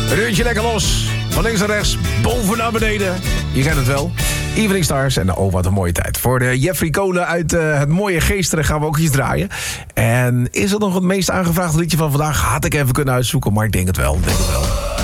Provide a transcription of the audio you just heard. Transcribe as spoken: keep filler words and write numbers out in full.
Reuntje lekker los. Van links naar rechts, boven naar beneden. Je kent het wel. Evening Stars en oh, wat een mooie tijd. Voor de Jeffrey Kolen uit uh, het mooie Geesteren gaan we ook iets draaien. En is het nog het meest aangevraagde liedje van vandaag? Had ik even kunnen uitzoeken, maar ik denk het wel. Denk het wel.